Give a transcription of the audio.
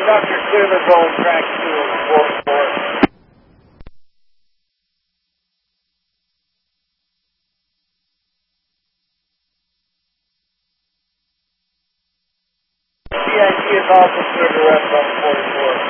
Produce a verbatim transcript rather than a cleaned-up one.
Doctor clear the zone, track two, four four. C I T is also clear to rest on forty-four.